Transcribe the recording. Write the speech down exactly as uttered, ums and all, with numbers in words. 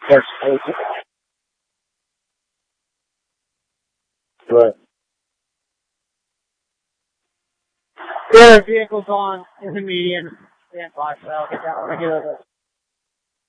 There's Right. The other vehicle's on in the median. Stand by, so I'll get that one.